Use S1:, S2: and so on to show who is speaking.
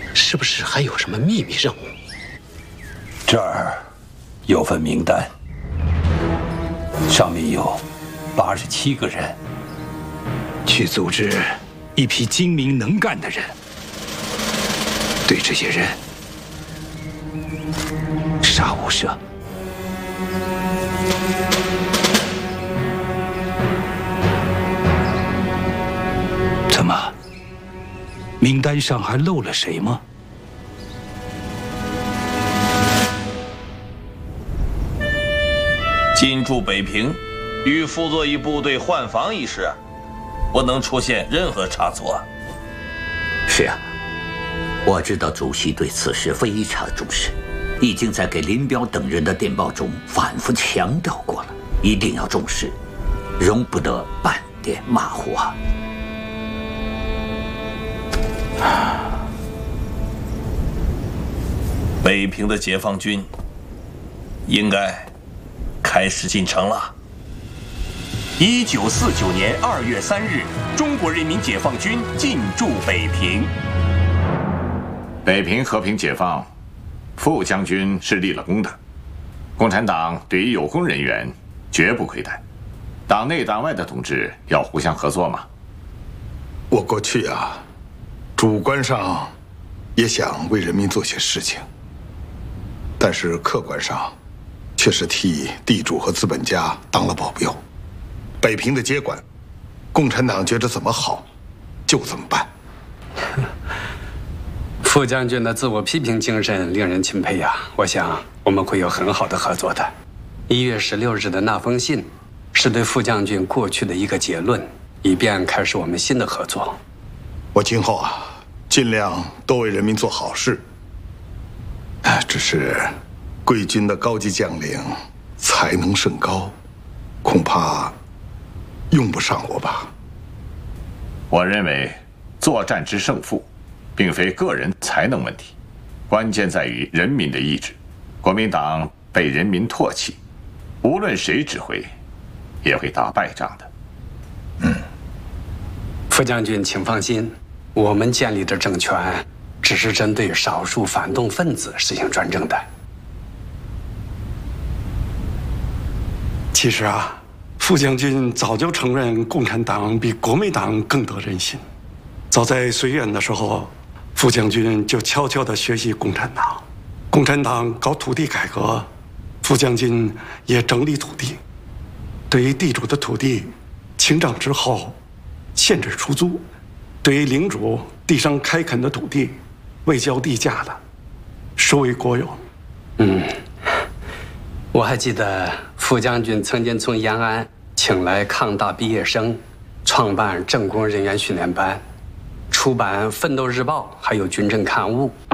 S1: 是不是还有什么秘密任务？
S2: 这儿有份名单，上面有87个人，
S3: 去组织一批精明能干的人，对这些人杀无赦。怎么？名单上还漏了谁吗？
S4: 进驻北平，与辅佐一部队换防一事，不能出现任何差错。
S5: 是啊，我知道主席对此事非常重视，已经在给林彪等人的电报中反复强调过了，一定要重视，容不得半点马虎啊！
S4: 北平的解放军应该开始进城了。
S6: 1949年2月3日，中国人民解放军进驻北平。
S7: 北平和平解放，傅将军是立了功的。共产党对于有功人员绝不亏待，党内党外的同志要互相合作嘛。
S8: 我过去啊，主观上也想为人民做些事情，但是客观上却是替地主和资本家当了保镖。北平的接管，共产党觉得怎么好就怎么办。
S1: 傅将军的自我批评精神令人钦佩呀！我想我们会有很好的合作的。1月16日的那封信，是对傅将军过去的一个结论，以便开始我们新的合作。
S8: 我今后啊，尽量多为人民做好事。只是贵军的高级将领才能甚高，恐怕用不上我吧。
S7: 我认为，作战之胜负，并非个人才能问题，关键在于人民的意志。国民党被人民唾弃，无论谁指挥，也会打败仗的。
S1: 傅将军，请放心，我们建立的政权只是针对少数反动分子实行专政的。
S9: 其实啊，傅将军早就承认共产党比国民党更得人心。早在绥远的时候，傅将军就悄悄地学习共产党。共产党搞土地改革，傅将军也整理土地，对于地主的土地，清账之后限制出租；对于领主地上开垦的土地，未交地价的，收为国有。
S1: 我还记得傅将军曾经从延安请来抗大毕业生，创办政工人员训练班，出版《奋斗日报》还有军政刊物。